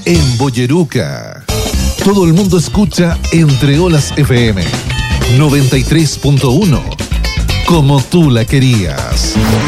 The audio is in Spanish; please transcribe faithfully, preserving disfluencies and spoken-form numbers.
en Boyeruca. Todo el mundo escucha Entre Olas F M noventa y tres punto uno, como tú la querías.